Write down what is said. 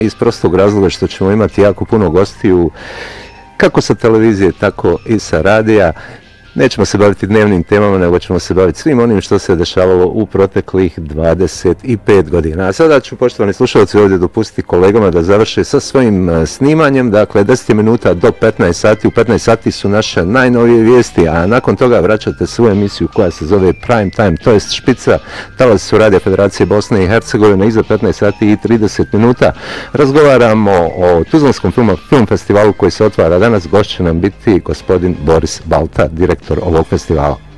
iz prostog razloga što ćemo imati jako puno gostiju, kako sa televizije, tako i sa radija. Nećemo se baviti dnevnim temama, nego ćemo se baviti svim onim što se dešavalo u proteklih 25 godina. A sada ću, poštovani slušalci, ovdje dopustiti kolegama da završe sa svojim snimanjem. Dakle, 10 minuta do 15 sati. U 15 sati su naše najnovije vijesti, a nakon toga vraćate svoju emisiju koja se zove Prime Time, to jest Špica. Talas su Radija Federacije Bosne i Hercegovine. Iza 15 sati i 30 minuta razgovaramo o Tuzlanskom film festivalu koji se otvara danas. Gost će nam biti gospodin Boris Balta, direktor ovog festivala.